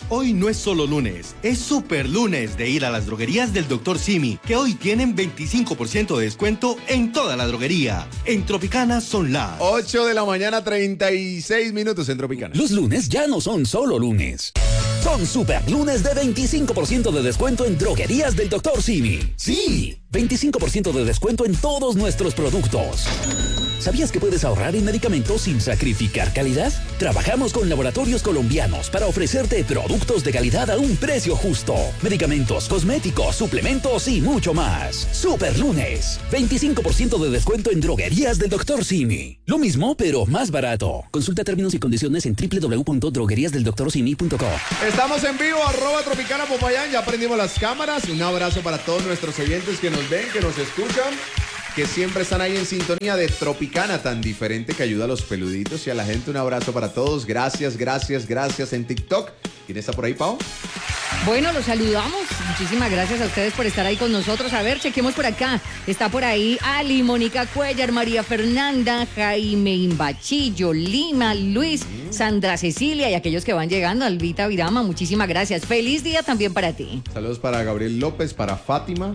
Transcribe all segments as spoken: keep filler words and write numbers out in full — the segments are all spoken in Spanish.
Hoy no es solo lunes, es super lunes de ir a las droguerías del doctor Simi, que hoy tienen veinticinco por ciento de descuento en toda la droguería. En Tropicana son las ocho de la mañana, treinta y seis minutos en Tropicana. Los lunes ya no son solo lunes. Son super lunes de veinticinco por ciento de descuento en droguerías del doctor Simi. Sí, veinticinco por ciento de descuento en todos nuestros productos. ¿Sabías que puedes ahorrar en medicamentos sin sacrificar calidad? Trabajamos con laboratorios colombianos para ofrecerte productos de calidad a un precio justo. Medicamentos, cosméticos, suplementos y mucho más. Super lunes. veinticinco por ciento de descuento en droguerías del doctor Simi. Lo mismo, pero más barato. Consulta términos y condiciones en doble u doble u doble u punto droguerías del doctor simi punto com. Estamos en vivo, arroba Tropicana Popayán. Ya prendimos las cámaras. Un abrazo para todos nuestros oyentes que nos ven, que nos escuchan, que siempre están ahí en sintonía de Tropicana, tan diferente que ayuda a los peluditos y a la gente. Un abrazo para todos. Gracias, gracias, gracias en TikTok. ¿Quién está por ahí, Pau? Bueno, los saludamos. Muchísimas gracias a ustedes por estar ahí con nosotros. A ver, chequemos por acá. Está por ahí Ali, Mónica Cuellar, María Fernanda, Jaime Imbachillo, Lima, Luis, Sandra Cecilia y aquellos que van llegando. Albita Virama, muchísimas gracias. Feliz día también para ti. Saludos para Gabriel López, para Fátima,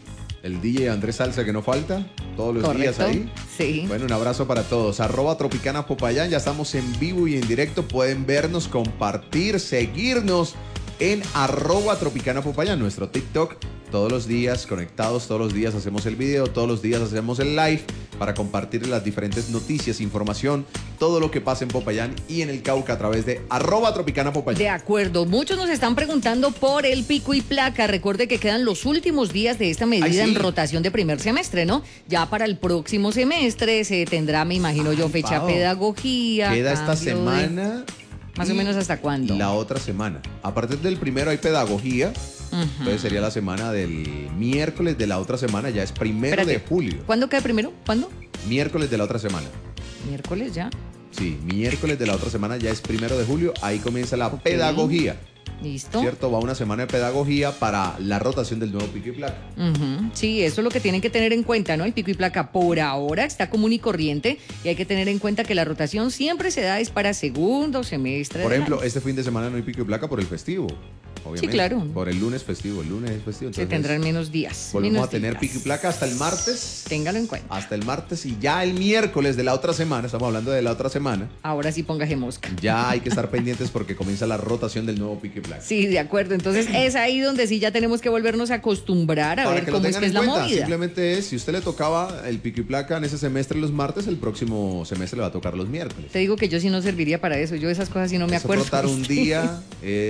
el D J Andrés Salsa que no falta todos los Correcto. días ahí. Sí. Bueno, un abrazo para todos. Arroba Tropicana Popayán. Ya estamos en vivo y en directo. Pueden vernos, compartir, seguirnos en arroba Tropicana Popayán, nuestro TikTok. Todos los días conectados, todos los días hacemos el video, todos los días hacemos el live para compartir las diferentes noticias, información, todo lo que pasa en Popayán y en el Cauca a través de arroba Tropicana Popayán. De acuerdo, muchos nos están preguntando por el pico y placa. Recuerde que quedan los últimos días de esta medida Ay, sí. en rotación de primer semestre, ¿no? Ya para el próximo semestre se tendrá, me imagino Ay, yo, fecha Pao. pedagogía. Queda esta cambio de- semana. Más o y menos hasta cuándo. La otra semana. A partir del primero hay pedagogía. Ujú. Entonces sería la semana del miércoles de la otra semana. Ya es primero Espérate, de julio. ¿Cuándo cae primero? ¿Cuándo? Miércoles de la otra semana. Miércoles ya. Sí, miércoles de la otra semana ya es primero de julio. Ahí comienza la Ok. pedagogía. ¿Listo? ¿Cierto? Va una semana de pedagogía para la rotación del nuevo pico y placa. Ujú. Sí, eso es lo que tienen que tener en cuenta, ¿no? El pico y placa por ahora está común y corriente y hay que tener en cuenta que la rotación siempre se da es para segundo semestre. Por del ejemplo, año. este fin de semana no hay pico y placa por el festivo. Obviamente. Sí, claro. Por el lunes festivo. El lunes es festivo. Se Entonces, tendrán menos días. volvemos menos a tener días. pico y placa hasta el martes. Téngalo en cuenta. Hasta el martes y ya el miércoles de la otra semana, estamos hablando de la otra semana, Ahora sí póngase mosca. ya hay que estar pendientes porque comienza la rotación del nuevo pico y placa. Sí, de acuerdo. Entonces es ahí donde sí ya tenemos que volvernos a acostumbrar a Para ver que lo cómo es tengan que en es la cuenta, movida. simplemente es, si usted le tocaba el pico y placa en ese semestre los martes, el próximo semestre le va a tocar los miércoles. Te digo que yo sí no serviría para eso. Yo esas cosas sí no me Eso, acuerdo. rotar un ¿viste? día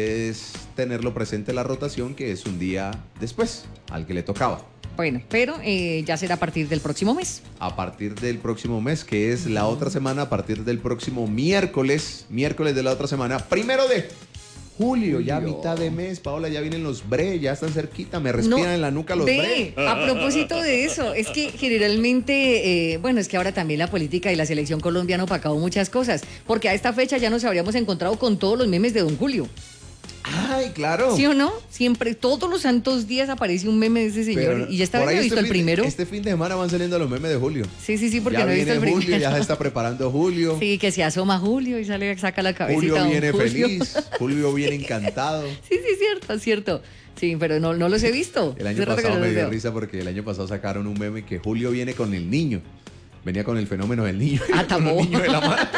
es tenerlo presente la rotación, que es un día después al que le tocaba. Bueno, pero eh, ya será a partir del próximo mes. A partir del próximo mes, que es la otra semana, a partir del próximo miércoles, miércoles de la otra semana, primero de julio, ya Julio. mitad de mes, Paola, ya vienen los bre, ya están cerquita, me respiran en la nuca los ve, bre. a propósito de eso, es que generalmente, eh, bueno, es que ahora también la política y la selección colombiana han opacado muchas cosas, porque a esta fecha ya nos habríamos encontrado con todos los memes de Don Julio. Ay, claro. ¿Sí o no? Siempre, todos los santos días aparece un meme de ese señor. Pero y ya esta por vez no ahí he visto este el fin de- primero. Este fin de semana van saliendo los memes de Julio. Sí, sí, sí, porque ya no he visto viene el Julio, primero. ya se está preparando Julio. Sí, que se asoma Julio y sale, saca la cabecita. Julio don viene Julio. feliz, Julio viene encantado. Sí, sí, cierto, cierto. Sí, pero no, no los he visto. El año Hace rato que pasado no me los dio veo. risa porque el año pasado sacaron un meme que Julio viene con el niño. Venía con el fenómeno del niño. Ah, con el tampoco. niño de la mano.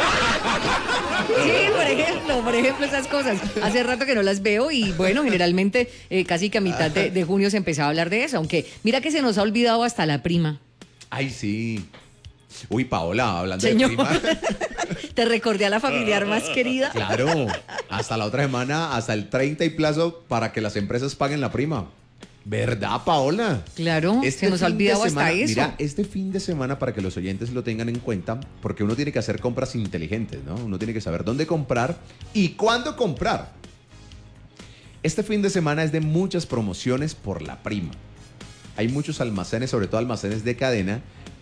Sí, por ejemplo, por ejemplo, esas cosas. Hace rato que no las veo y bueno, generalmente eh, casi que a mitad de, de junio se empezaba a hablar de eso, aunque mira que se nos ha olvidado hasta la prima. Ay, sí. Uy, Paola, hablando Señor, de prima. te recordé a la familiar más querida. Claro, hasta la otra semana, hasta el treinta y plazo para que las empresas paguen la prima. ¿Verdad, Paola? Claro, se nos ha fin de olvidado hasta semana- eso. Mira, este fin de semana, para que los oyentes lo tengan en cuenta, porque uno tiene que hacer compras inteligentes, ¿no? Uno tiene que saber dónde comprar y cuándo comprar. Este fin de semana es de muchas promociones por la prima. Hay muchos almacenes, sobre todo almacenes de cadena,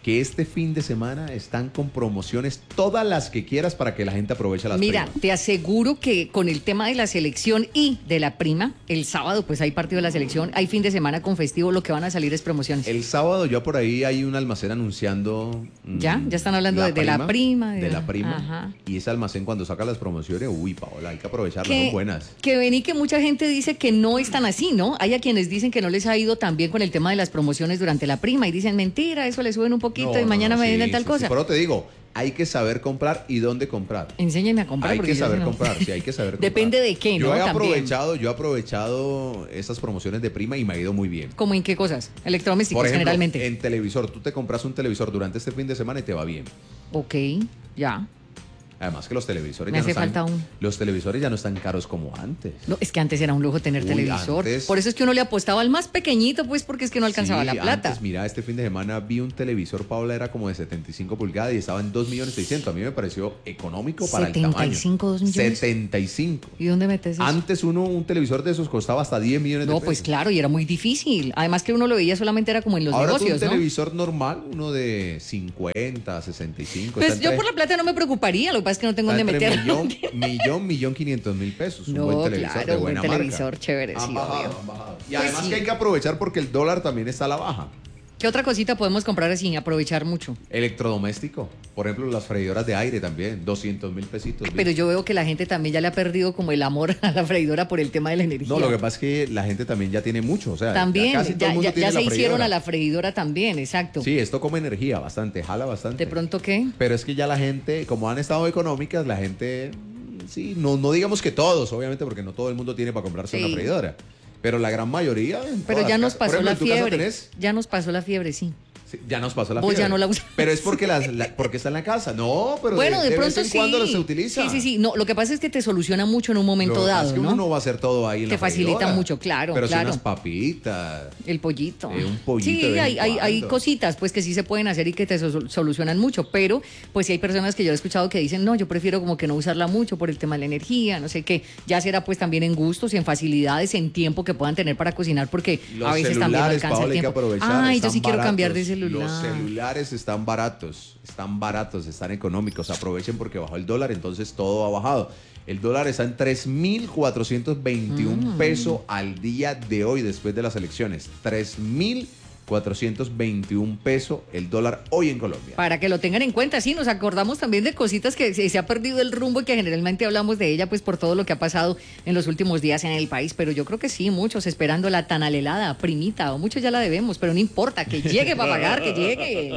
que este fin de semana están con promociones todas las que quieras para que la gente aproveche las Mira, primas. te aseguro que con el tema de la selección y de la prima, el sábado pues hay partido de la selección, hay fin de semana con festivo, lo que van a salir es promociones. El sábado yo por ahí hay un almacén anunciando... mm, ¿Ya? Ya están hablando de- de la prima, de De la- la prima. Ajá. Y ese almacén cuando saca las promociones, uy, Paola, hay que aprovecharlas, Que, son buenas. que ven y que mucha gente dice que no es tan así, ¿no? Hay a quienes dicen que no les ha ido tan bien con el tema de las promociones durante la prima y dicen, mentira, eso le suben un poquito No, y no, mañana no, me sí, venden tal sí, cosa. sí, pero te digo, hay que saber comprar y dónde comprar. Enséñeme a comprar. Hay porque que yo saber no- comprar, sí, hay que saber comprar. Depende de qué, Yo ¿no? he También. aprovechado, yo he aprovechado esas promociones de prima y me ha ido muy bien. ¿Cómo en qué cosas? Electrodomésticos Por ejemplo, generalmente. en televisor, tú te compras un televisor durante este fin de semana y te va bien. Ok, ya. Además que los televisores Me ya hace no están, falta un- los televisores ya no están caros como antes. No, es que antes era un lujo tener Uy, televisor. antes- Por eso es que uno le apostaba al más pequeñito, pues porque es que no alcanzaba Sí, la plata. Antes, mira, este fin de semana vi un televisor, Paula, era como de setenta y cinco pulgadas y estaba en dos millones seiscientos. A mí me pareció económico para el setenta y cinco, tamaño. dos millones. setenta y cinco. ¿Y dónde metes eso? Antes uno, un televisor de esos costaba hasta diez millones de No, pesos. pues claro, y era muy difícil. Además que uno lo veía solamente era como en los Ahora tú negocios, un ¿no? televisor normal, uno de cincuenta, sesenta y cinco. Pues está yo entre- por la plata no me preocuparía, lo que pasa es que no tengo está dónde entre meterlo. millón, millón, millón quinientos mil pesos. Un No, buen televisor claro, de un buen buena marca. televisor, chévere, Han sí, bajado, obvio. han bajado. Y Pues además sí. que hay que aprovechar porque el dólar también está a la baja. ¿Qué otra cosita podemos comprar así, aprovechar mucho? Electrodoméstico, por ejemplo, las freidoras de aire también, doscientos mil pesitos. Pero yo veo que la gente también ya le ha perdido como el amor a la freidora por el tema de la energía. No, lo que pasa es que la gente también ya tiene mucho, o sea, También, ya casi todo ya, el mundo ya- tiene ya la se hicieron freidora. a la freidora también, exacto. Sí, esto come energía bastante, jala bastante. ¿De pronto qué? Pero es que ya la gente, como han estado económicas, la gente, mm, sí, no, no digamos que todos, obviamente, porque no todo el mundo tiene para comprarse Sí. una freidora. Pero la gran mayoría. en Pero todas ya las nos casas. Por pasó ejemplo, la ¿en tu casa fiebre. tenés? Ya nos pasó la fiebre, sí. Sí, ya nos pasó la Vos fiebre. ya no la usas. Pero es porque, las, la- porque está en la casa. No, pero Bueno, de, de, de pronto vez en sí. cuando se utiliza. Sí, sí, sí. No, lo que pasa es que te soluciona mucho en un momento Lo que pasa dado, es que ¿no? uno no va a hacer todo ahí en Te la facilita freidora. mucho, claro, Pero claro. sí unas papitas. El pollito. Eh, un pollito Sí, de vez en hay, hay, hay cuando. cositas pues que sí se pueden hacer y que te so- solucionan mucho, pero pues sí hay personas que yo he escuchado que dicen, no, yo prefiero como que no usarla mucho por el tema de la energía, no sé qué. Ya será pues también en gustos y en facilidades, en tiempo que puedan tener para cocinar, porque Los a veces también no celulares, alcanza Paola, el hay que tiempo. aprovechar. Ay, yo están sí quiero cambiar de baratos. celular. Los celulares están baratos, están baratos, están económicos. Aprovechen porque bajó el dólar, entonces todo ha bajado. El dólar está en tres mil cuatrocientos veintiún Mm. pesos al día de hoy después de las elecciones. tres mil cuatrocientos veintiún pesos el dólar hoy en Colombia. Para que lo tengan en cuenta, sí, nos acordamos también de cositas que se, se ha perdido el rumbo y que generalmente hablamos de ella, pues por todo lo que ha pasado en los últimos días en el país. Pero yo creo que sí, muchos esperando la tan anhelada primita, o muchos ya la debemos, pero no importa, que llegue para pagar, que llegue.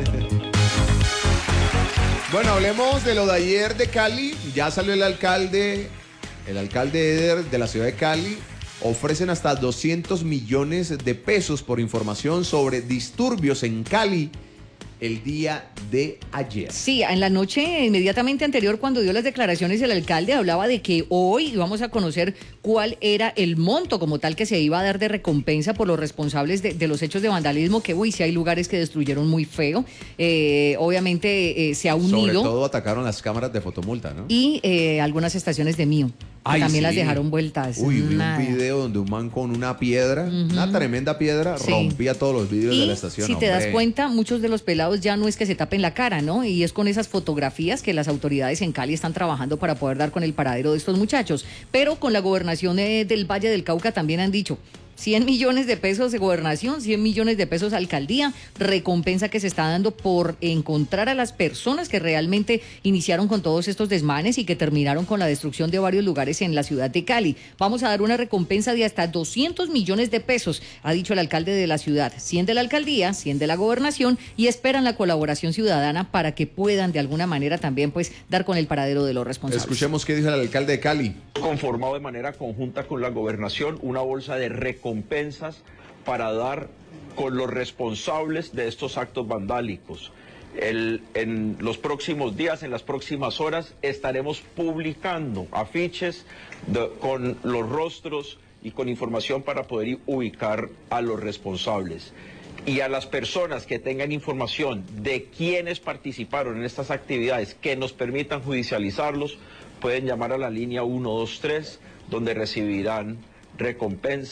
Bueno, hablemos de lo de ayer de Cali. Ya salió el alcalde, el alcalde Eder de la ciudad de Cali. Ofrecen hasta doscientos millones de pesos por información sobre disturbios en Cali el día de ayer. Sí, en la noche inmediatamente anterior, cuando dio las declaraciones, el alcalde hablaba de que hoy íbamos a conocer cuál era el monto como tal que se iba a dar de recompensa por los responsables de, de los hechos de vandalismo, que uy, sí hay lugares que destruyeron muy feo. Eh, obviamente eh, se ha Sobre unido. todo atacaron las cámaras de fotomulta, ¿no? Y eh, algunas estaciones de Mío. que Ay, también sí. las dejaron vueltas. Uy, vi Nada. un video donde un man con una piedra, una tremenda piedra, Sí. rompía todos los vidrios Y de la estación. si te das hombre. cuenta, muchos de los pelados ya no es que se tapen la cara, ¿no? Y es con esas fotografías que las autoridades en Cali están trabajando para poder dar con el paradero de estos muchachos. Pero con la gobernación eh, del Valle del Cauca también han dicho cien millones de pesos de gobernación, cien millones de pesos alcaldía, recompensa que se está dando por encontrar a las personas que realmente iniciaron con todos estos desmanes y que terminaron con la destrucción de varios lugares en la ciudad de Cali. Vamos a dar una recompensa de hasta doscientos millones de pesos, ha dicho el alcalde de la ciudad, cien de la alcaldía, cien de la gobernación, y esperan la colaboración ciudadana para que puedan de alguna manera también pues dar con el paradero de los responsables. Escuchemos qué dijo el alcalde de Cali. Conformado de manera conjunta con la gobernación una bolsa de recompensas para dar con los responsables de estos actos vandálicos. El, en los próximos días, en las próximas horas, estaremos publicando afiches de- con los rostros y con información para poder ubicar a los responsables. Y a las personas que tengan información de quienes participaron en estas actividades que nos permitan judicializarlos, pueden llamar a la línea uno dos tres, donde recibirán recompensa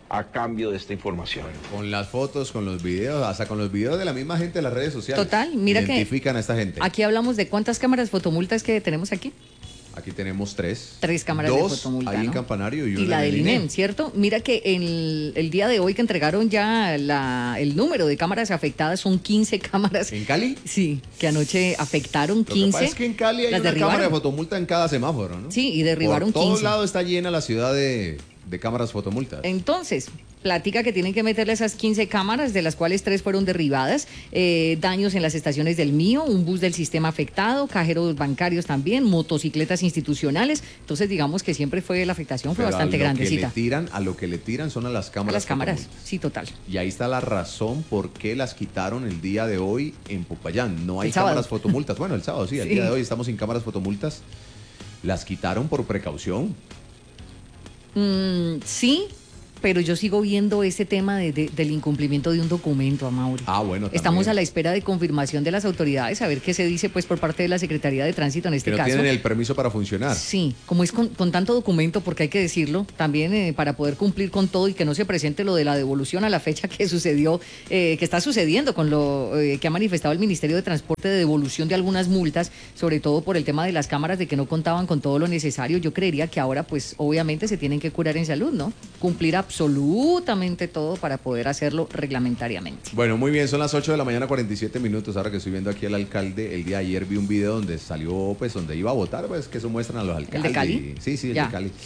a cambio de esta información. Con las fotos, con los videos, hasta con los videos de la misma gente de las redes sociales. Total, mira que identifican a esta gente. Aquí hablamos de cuántas cámaras fotomultas que tenemos aquí. Aquí tenemos tres. Tres cámaras Dos, de fotomulta, ahí en ¿no? Campanario y una Y la en del el I N E M, I N E M. ¿cierto? Mira que el, el día de hoy que entregaron ya la, el número de cámaras afectadas son quince cámaras. ¿En Cali? Sí, que anoche afectaron Lo que quince. pasa es que en Cali hay las una derribaron. cámara de fotomulta en cada semáforo, ¿no? Sí, y derribaron Por todos quince. lados está llena la ciudad de, de cámaras fotomultas. Entonces, platica que tienen que meterle esas quince cámaras, de las cuales tres fueron derribadas, eh, daños en las estaciones del Mío, un bus del sistema afectado, cajeros bancarios también, motocicletas institucionales. Entonces, digamos que siempre fue la afectación, fue Pero bastante a lo grandecita. Que le tiran, a lo que le tiran son a las A cámaras las cámaras, fotomultas. sí, total. Y ahí está la razón por qué las quitaron el día de hoy en Popayán. No hay El sábado. cámaras fotomultas. Bueno, el sábado sí, el Sí. día de hoy estamos sin cámaras fotomultas. Las quitaron por precaución. Mm, sí, pero yo sigo viendo ese tema de, de- del incumplimiento de un documento, Amaury. Ah, bueno, también. Estamos a la espera de confirmación de las autoridades, a ver qué se dice pues por parte de la Secretaría de Tránsito en este Que no caso. tienen el permiso para funcionar. Sí, como es con, con tanto documento, porque hay que decirlo, también eh, para poder cumplir con todo y que no se presente lo de la devolución a la fecha que sucedió, eh, que está sucediendo con lo eh, que ha manifestado el Ministerio de Transporte de devolución de algunas multas, sobre todo por el tema de las cámaras, de que no contaban con todo lo necesario. Yo creería que ahora pues obviamente se tienen que curar en salud, ¿no? Cumplir absolutamente todo para poder hacerlo reglamentariamente. Bueno, muy bien, son las ocho de la mañana, cuarenta y siete minutos. Ahora que estoy viendo aquí al alcalde, el día de ayer vi un video donde salió, pues, donde iba a votar, pues, que eso muestran a los alcaldes. de Cali? Sí, sí, el Ya. de Cali.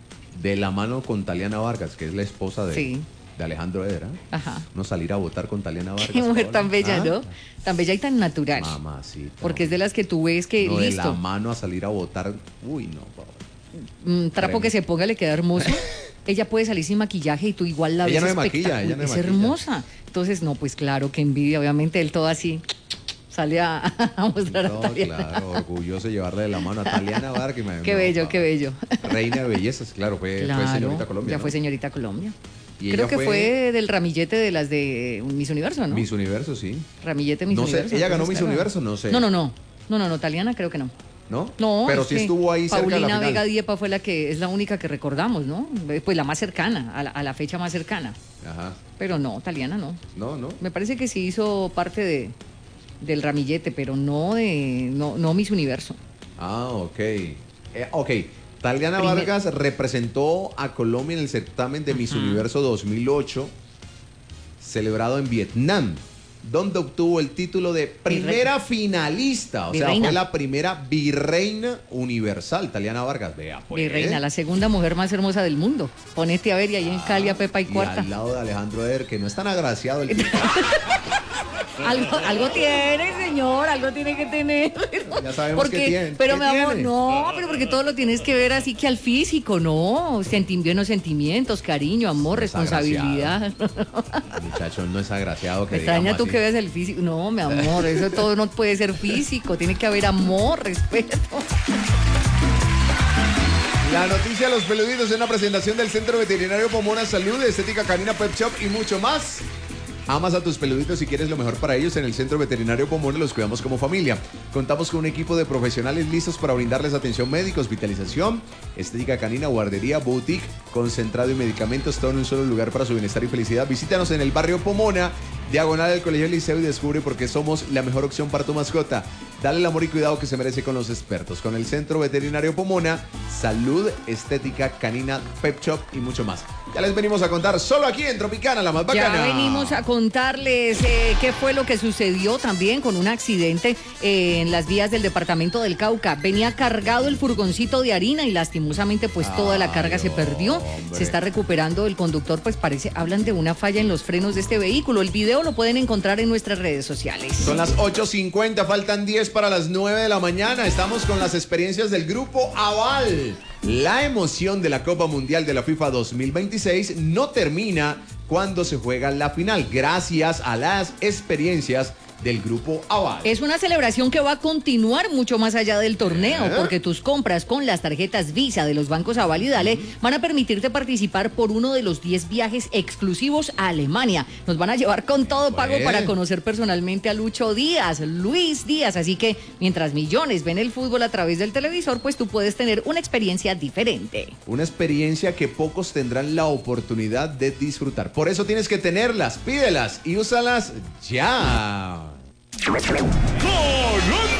De la mano con Taliana Vargas, que es la esposa de, Sí. de Alejandro Edera. Ajá. No salir a votar con Taliana Vargas. Qué mujer Paola. tan bella, ¿Ah? ¿no? Tan bella y tan natural. Mamacita. Porque es de las que tú ves que, No, de listo, la mano a salir a votar. Uy, no, Paola. un trapo Tremendo. que se ponga le queda hermoso. Ella puede salir sin maquillaje y tú igual la Ella ves no se maquilla, espectacular. ella no se Es maquilla. hermosa. Entonces, no, pues claro, que envidia. Obviamente él todo así sale a, a mostrar No, a Taliana. claro, orgulloso de llevarle de la mano a Taliana Vargas. me- Qué no, bello, Paola. qué bello. Reina de bellezas, claro, fue, Claro, fue señorita Colombia. ya ¿no? fue señorita Colombia. Y Creo ella que fue fue del ramillete de las de Miss Universo, ¿no? Miss Universo, sí. Ramillete Miss No sé, Universo. ¿ella ganó entonces, Miss claro. Universo? No sé. No, no, no. No, no, no, Taliana creo que no. ¿No? No, Pero es sí que estuvo ahí cerca de la Paulina final. Vega Diepa fue la que es la única que recordamos, ¿no? Pues la más cercana, a la, a la fecha más cercana. Ajá. Pero no, Taliana no. No, no. Me parece que sí hizo parte de del ramillete, pero no de no, no Miss Universo. Ah, ok. Eh, ok. Taliana Primer- Vargas representó a Colombia en el certamen de Miss Ajá. Universo dos mil ocho, celebrado en Vietnam, donde obtuvo el título de primera finalista. O sea, Virreina. fue la primera virreina universal, Taliana Vargas. Vea, pues. Virreina, la segunda mujer más hermosa del mundo. Ponete a ver, y ahí en Cali a Pepa y Y cuarta. al lado de Alejandro Eder, que no es tan agraciado el tipo. Algo, algo tiene, señor, algo tiene que tener. Ya sabemos porque, que tiene. Pero ¿Qué mi amor, tiene? no, pero porque todo lo tienes que ver así que al físico, no. Senti- buenos sentimientos, cariño, amor, No es responsabilidad. Muchacho, no es agraciado que Me extraña digamos tú así. que veas el físico. No, mi amor, eso todo no puede ser físico. Tiene que haber amor, respeto. La noticia de los peluditos en una presentación del Centro Veterinario Pomona Salud, Estética Canina Pet Shop y mucho más. Amas a tus peluditos y quieres lo mejor para ellos. En el Centro Veterinario Pomona los cuidamos como familia. Contamos con un equipo de profesionales listos para brindarles atención médica, hospitalización, estética canina, guardería, boutique, concentrado y medicamentos, todo en un solo lugar para su bienestar y felicidad. Visítanos en el barrio Pomona, diagonal del Colegio Liceo, y descubre por qué somos la mejor opción para tu mascota. Dale el amor y cuidado que se merece con los expertos. Con el Centro Veterinario Pomona, salud, estética canina, pet shop y mucho más. Ya les venimos a contar solo aquí en Tropicana, la más bacana. Ya venimos a contarles eh, qué fue lo que sucedió también con un accidente eh, en las vías del departamento del Cauca. Venía cargado el furgoncito de harina y lastimosamente pues toda la carga Ay, se perdió. hombre. Se está recuperando el conductor, pues parece, hablan de una falla en los frenos de este vehículo. El video lo pueden encontrar en nuestras redes sociales. Son las ocho cincuenta, faltan diez para las nueve de la mañana. Estamos con las experiencias del Grupo Aval. La emoción de la Copa Mundial de la FIFA dos mil veintiséis no termina cuando se juega la final, gracias a las experiencias del Grupo Aval. Es una celebración que va a continuar mucho más allá del torneo, ¿Eh? porque tus compras con las tarjetas Visa de los bancos Aval y Dale van a permitirte participar por uno de los diez viajes exclusivos a Alemania. Nos van a llevar con todo pago bueno. para conocer personalmente a Lucho Díaz, Luis Díaz, así que mientras millones ven el fútbol a través del televisor, pues tú puedes tener una experiencia diferente. Una experiencia que pocos tendrán la oportunidad de disfrutar. Por eso tienes que tenerlas, pídelas y úsalas ya. ¡Colombia!